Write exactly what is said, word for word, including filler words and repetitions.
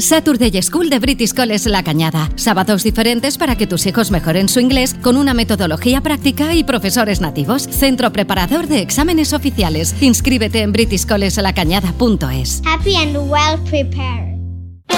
Saturday School de British College La Cañada. Sábados diferentes para que tus hijos mejoren su inglés con una metodología práctica y profesores nativos. Centro preparador de exámenes oficiales. Inscríbete en british college la cañada punto es. Happy and well prepared.